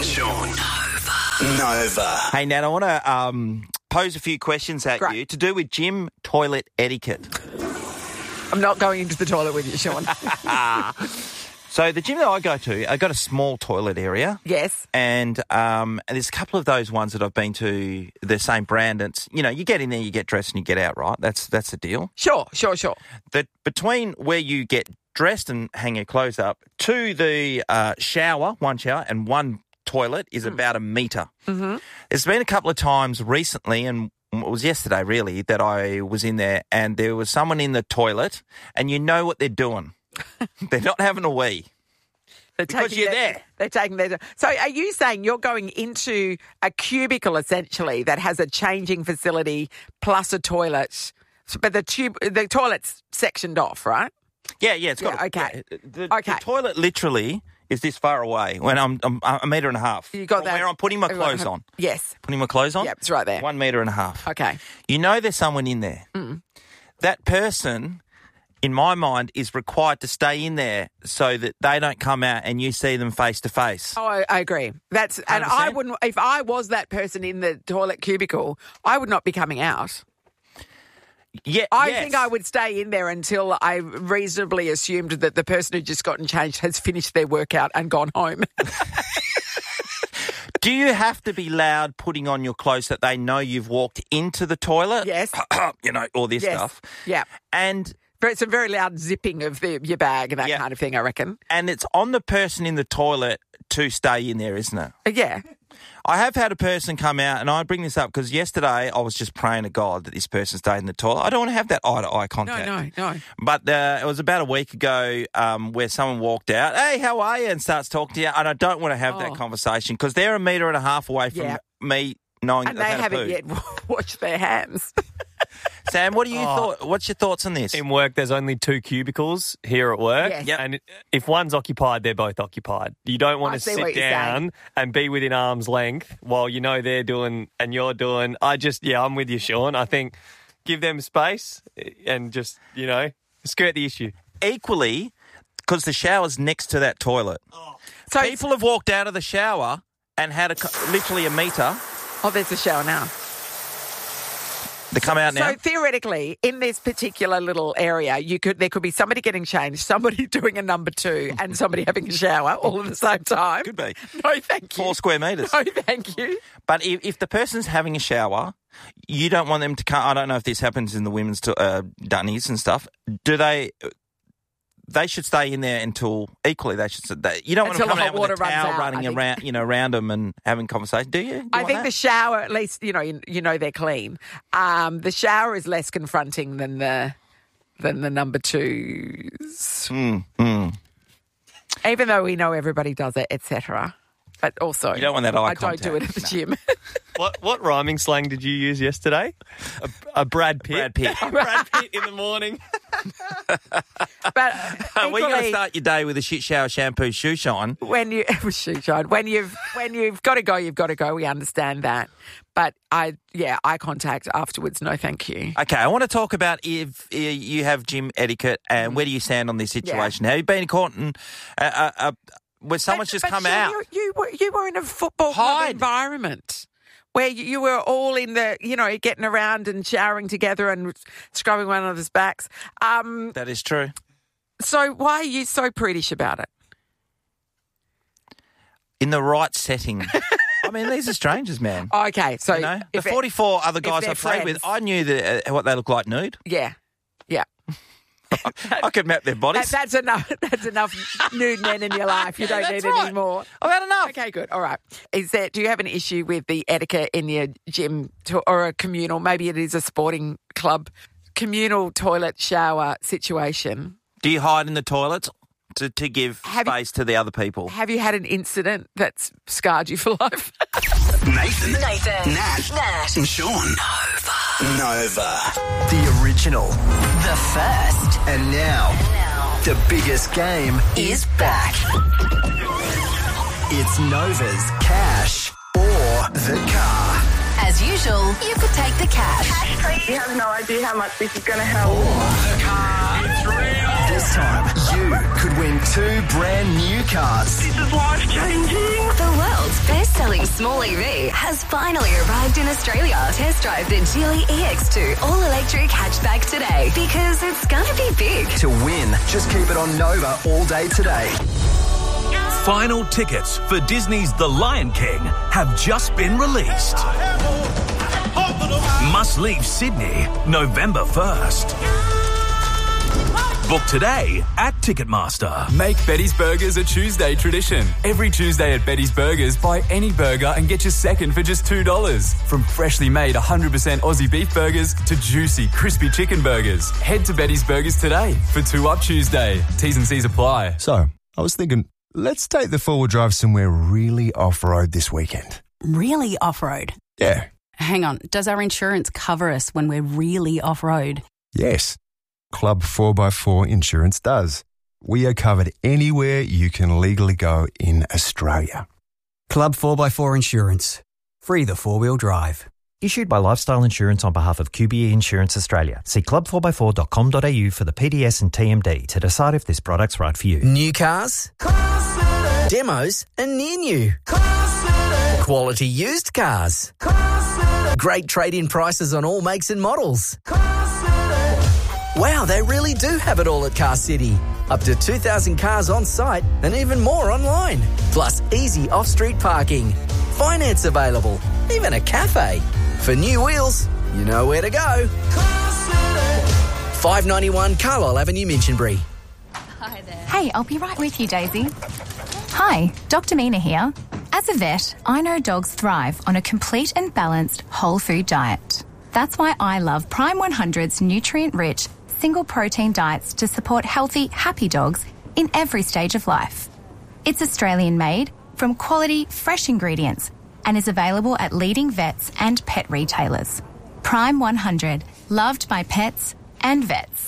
and Sean. Nova. Hey, Nat, I want to pose a few questions at you to do with gym toilet etiquette. I'm not going into the toilet with you, Sean. So the gym that I go to, I got a small toilet area. Yes. And there's a couple of those ones that I've been to, the same brand. And it's, you know, you get in there, you get dressed and you get out, right? That's the deal. Sure. That between where you get dressed and hang your clothes up to the one shower and one toilet is about 1 metre. Mm-hmm. There's been a couple of times recently, and it was yesterday really, that I was in there and there was someone in the toilet and you know what they're doing. They're not having a wee. Because you're there. They're taking their... So are you saying you're going into a cubicle, essentially, that has a changing facility plus a toilet, but the toilet's sectioned off, right? Yeah, it's got... Okay. The toilet literally is this far away when I'm 1.5 metres. You got that? Where I'm putting my clothes on. Yes. Putting my clothes on? Yep, it's right there. 1.5 metres. Okay. You know there's someone in there. Mm. That person, in my mind, is required to stay in there so that they don't come out and you see them face to face. Oh, I agree. And 100%? I wouldn't, if I was that person in the toilet cubicle, I would not be coming out. Yeah, I think I would stay in there until I reasonably assumed that the person who just gotten changed has finished their workout and gone home. Do you have to be loud putting on your clothes that they know you've walked into the toilet? Yes. All this stuff. Yeah. And it's a very loud zipping of your bag and that kind of thing, I reckon. And it's on the person in the toilet to stay in there, isn't it? Yeah. I have had a person come out, and I bring this up because yesterday I was just praying to God that this person stayed in the toilet. I don't want to have that eye-to-eye contact. No. But it was about a week ago where someone walked out, hey, how are you, and starts talking to you, and I don't want to have that conversation because they're 1.5 metres away from me knowing and that they they've haven't yet washed their hands. Sam, what do you thought? What's your thoughts on this? In work, there's only 2 cubicles here at work. Yes. Yep. And if one's occupied, they're both occupied. You don't want to sit down and be within arm's length while you know they're doing and you're doing. I'm with you, Sean. I think give them space and just, skirt the issue. Equally, because the shower's next to that toilet. So people have walked out of the shower and had literally 1 metre. Oh, there's a shower now. They come out now? So theoretically, in this particular little area, there could be somebody getting changed, somebody doing a number 2 and somebody having a shower all at the same time. Could be. No, thank you. 4 square metres. No, thank you. But if the person's having a shower, you don't want them to come. I don't know if this happens in the women's dunnies and stuff. Do they... They should stay in there until equally they should. You don't want to come out with a towel running around them and having conversation, do you? I think the shower, at least you know they're clean. The shower is less confronting than the number 2s. Even though we know everybody does it, etc. But also, you don't want that eye contact. I don't do it at the gym. What rhyming slang did you use yesterday? A Brad Pitt. Brad Pitt. Brad Pitt in the morning. But we're going to start your day with a shit shower, shampoo, shoe shine. When you've got to go, you've got to go. We understand that. But eye contact afterwards, no thank you. Okay, I want to talk about if you have gym etiquette and where do you stand on this situation? Have you been caught where someone's just come out? You were in a football club environment where you were all in the, getting around and showering together and scrubbing one another's backs. That is true. So why are you so prudish about it? In the right setting. I mean, these are strangers, man. Okay, so... the 44 other guys I played with, I knew what they look like nude. Yeah. I could map their bodies. That's enough. That's enough nude men in your life. You don't need any more. I've had enough. Okay, good. All right. Do you have an issue with the etiquette in your gym or a communal? Maybe it is a sporting club communal toilet shower situation. Do you hide in the toilets to give space to the other people? Have you had an incident that's scarred you for life? Nathan. Nat. And Sean. Nova. The original. The first. And now, the biggest game is back. It's Nova's Cash or the Car. As usual, you could take the cash. Cash, please. You have no idea how much this is going to help. Or the car. It's real. This time, you could win 2 brand new cars. This is life-changing. The world's best small EV has finally arrived in Australia. Test drive the Geely EX2 all-electric hatchback today because it's gonna be big. To win, just keep it on Nova all day today. Final tickets for Disney's The Lion King have just been released. Must leave Sydney November 1st. Book today at Ticketmaster. Make Betty's Burgers a Tuesday tradition. Every Tuesday at Betty's Burgers, buy any burger and get your second for just $2. From freshly made 100% Aussie beef burgers to juicy, crispy chicken burgers. Head to Betty's Burgers today for 2 Up Tuesday. T's and C's apply. So, I was thinking, let's take the four-wheel drive somewhere really off-road this weekend. Really off-road? Yeah. Hang on, does our insurance cover us when we're really off-road? Yes. Club 4x4 Insurance does. We are covered anywhere you can legally go in Australia. Club 4x4 Insurance. Free the four-wheel drive. Issued by Lifestyle Insurance on behalf of QBE Insurance Australia. See club4x4.com.au for the PDS and TMD to decide if this product's right for you. New cars, demos and near new. Quality used cars. Great trade-in prices on all makes and models. Wow, they really do have it all at Car City. Up to 2,000 cars on site and even more online. Plus easy off-street parking. Finance available. Even a cafe. For new wheels, you know where to go. 591 Carlisle Avenue, Minchinbury. Hi there. Hey, I'll be right with you, Daisy. Hi, Dr. Mina here. As a vet, I know dogs thrive on a complete and balanced whole food diet. That's why I love Prime 100's nutrient-rich, single-protein diets to support healthy, happy dogs in every stage of life. It's Australian-made, from quality, fresh ingredients, and is available at leading vets and pet retailers. Prime 100, loved by pets and vets.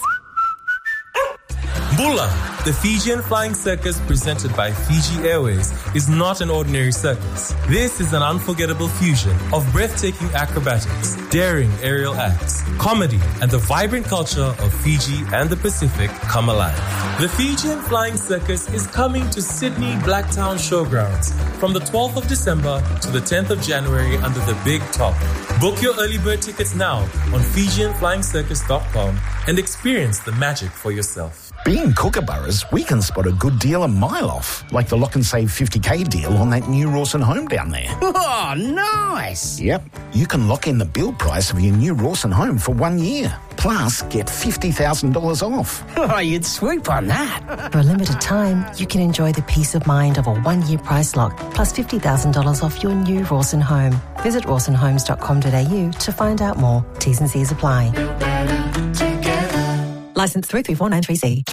Bula, the Fijian Flying Circus presented by Fiji Airways, is not an ordinary circus. This is an unforgettable fusion of breathtaking acrobatics, daring aerial acts, comedy, and the vibrant culture of Fiji and the Pacific come alive. The Fijian Flying Circus is coming to Sydney Blacktown Showgrounds from the 12th of December to the 10th of January under the Big Top. Book your early bird tickets now on FijianFlyingCircus.com and experience the magic for yourself. Being Kookaburras, we can spot a good deal a mile off, like the Lock and Save 50k deal on that new Rawson home down there. Oh, nice! Yep, you can lock in the build price of your new Rawson home for 1 year, plus get $50,000 off. Oh, you'd swoop on that. For a limited time, you can enjoy the peace of mind of a 1-year price lock, plus $50,000 off your new Rawson home. Visit rawsonhomes.com.au to find out more. T's and C's apply. Licence 334993C.